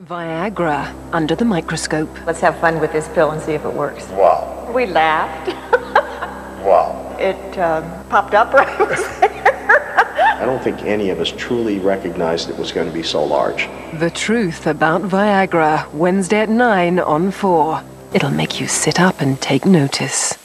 Viagra under the microscope. Let's have fun with this pill and see if it works. Wow. We laughed. Wow. It popped up right I don't think any of us truly recognized it was going to be so large. The truth about Viagra, Wednesday at 9 on 4. It'll make you sit up and take notice.